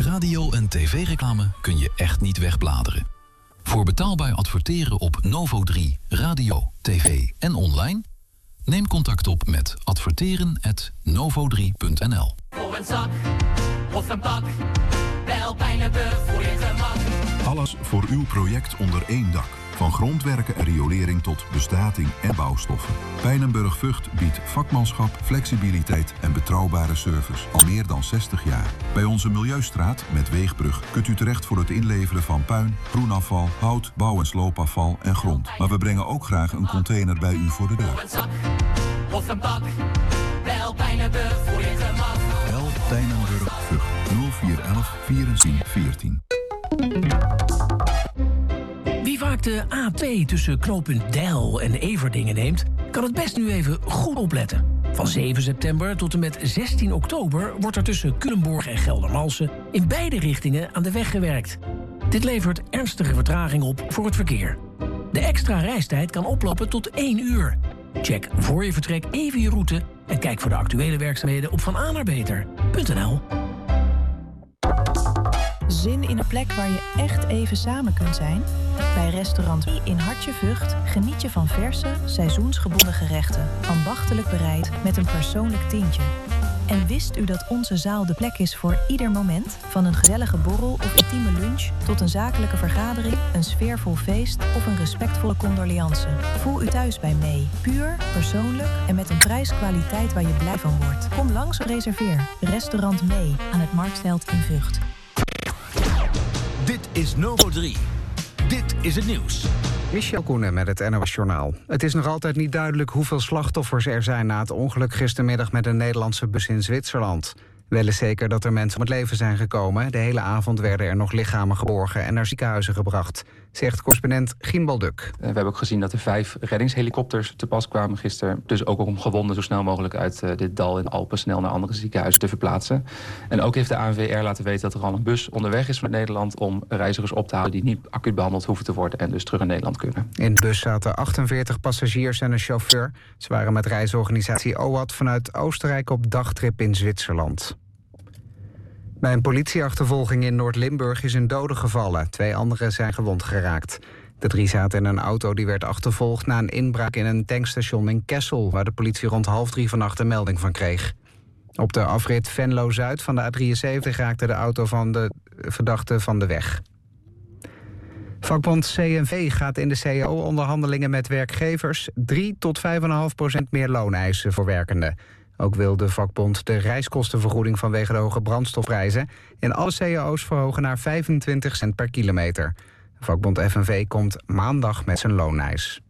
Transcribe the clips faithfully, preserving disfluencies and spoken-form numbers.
Radio- en tv-reclame kun je echt niet wegbladeren. Voor betaalbaar adverteren op Novo drie, radio, tv en online? Neem contact op met adverteren at novo drie punt n l. Voor een zak of een pak, bel Pijnenburg voor je gemak. Alles voor uw project onder één dak. Van grondwerken en riolering tot bestrating en bouwstoffen. Pijnenburg Vught biedt vakmanschap, flexibiliteit en betrouwbare service al meer dan zestig jaar. Bij onze Milieustraat met Weegbrug kunt u terecht voor het inleveren van puin, groenafval, hout, bouw- en sloopafval en grond. Maar we brengen ook graag een container bij u voor de deur. Voor een zak of een pak, bel Pijnenburg voor je gemak. Bel Pijnenburg Vught nul vier een een vierentien veertien. Wie vaak de A twee tussen knooppunt Deil en Everdingen neemt, kan het best nu even goed opletten. Van zeven september tot en met zestien oktober wordt er tussen Culemborg en Geldermalsen in beide richtingen aan de weg gewerkt. Dit levert ernstige vertraging op voor het verkeer. De extra reistijd kan oplopen tot één uur. Check voor je vertrek even je route en kijk voor de actuele werkzaamheden op van a naar beter punt n l. Zin in een plek waar je echt even samen kunt zijn? Bij restaurant in Hartje Vught geniet je van verse, seizoensgebonden gerechten, ambachtelijk bereid met een persoonlijk tintje. En wist u dat onze zaal de plek is voor ieder moment? Van een gezellige borrel of intieme lunch tot een zakelijke vergadering, een sfeervol feest of een respectvolle condoleance. Voel u thuis bij mee. Puur, persoonlijk en met een prijskwaliteit waar je blij van wordt. Kom langs of reserveer. Restaurant Mee aan het Marktveld in Vught. Dit is Novo drie. Dit is het nieuws. Michel Koenen met het N O S Journaal. Het is nog altijd niet duidelijk hoeveel slachtoffers er zijn na het ongeluk gistermiddag met een Nederlandse bus in Zwitserland. Wel is zeker dat er mensen om het leven zijn gekomen. De hele avond werden er nog lichamen geborgen en naar ziekenhuizen gebracht, zegt correspondent Gimbal Duk. We hebben ook gezien dat er vijf reddingshelikopters te pas kwamen gisteren. Dus ook om gewonden zo snel mogelijk uit uh, dit dal in de Alpen snel naar andere ziekenhuizen te verplaatsen. En ook heeft de A N W R laten weten dat er al een bus onderweg is naar Nederland om reizigers op te halen die niet acuut behandeld hoeven te worden en dus terug naar Nederland kunnen. In de bus zaten achtenveertig passagiers en een chauffeur. Ze waren met reisorganisatie O A D vanuit Oostenrijk op dagtrip in Zwitserland. Bij een politieachtervolging in Noord-Limburg is een dode gevallen. Twee anderen zijn gewond geraakt. De drie zaten in een auto die werd achtervolgd na een inbraak in een tankstation in Kessel, waar de politie rond half drie vannacht een melding van kreeg. Op de afrit Venlo-Zuid van de A drieënzeventig raakte de auto van de verdachte van de weg. Vakbond C N V gaat in de C A O-onderhandelingen met werkgevers drie tot vijf komma vijf procent meer loon eisen voor werkenden. Ook wil de vakbond de reiskostenvergoeding vanwege de hoge brandstofprijzen in alle C A O's verhogen naar vijfentwintig cent per kilometer. Vakbond F N V komt maandag met zijn looneis.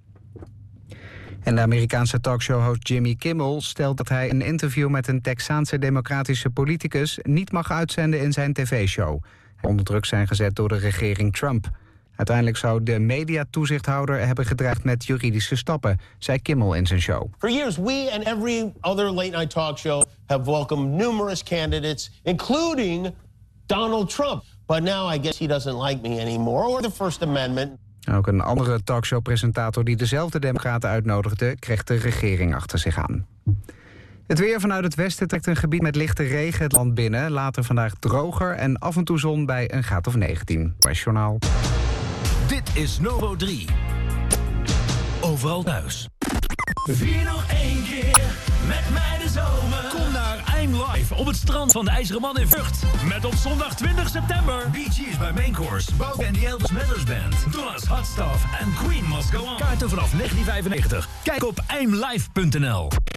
En de Amerikaanse talkshow-host Jimmy Kimmel stelt dat hij een interview met een Texaanse democratische politicus niet mag uitzenden in zijn tv-show. Hij onder druk zijn gezet door de regering Trump. Uiteindelijk zou de mediatoezichthouder hebben gedreigd met juridische stappen, zei Kimmel in zijn show. For years, we and every other late-night talk show have welcomed numerous candidates, including Donald Trump. But now I guess he doesn't like me anymore, or the First Amendment. Ook een andere talkshow-presentator die dezelfde democraten uitnodigde, kreeg de regering achter zich aan. Het weer vanuit het westen trekt een gebied met lichte regen het land binnen. Later vandaag droger en af en toe zon bij een graad of negentien. Journaal. Dit is Novo drie. Overal thuis. Vier nog één keer met mij de zomer. Kom naar I'm Live op het strand van de IJzeren Man in Vught. Met op zondag twintig september Bee Gees bij Main Course, Bob en the Elvis Meadows Band, Thomas Hot Stuff en Queen Must Go On. Kaarten vanaf negentien vijfennegentig. Kijk op I'm live punt n l.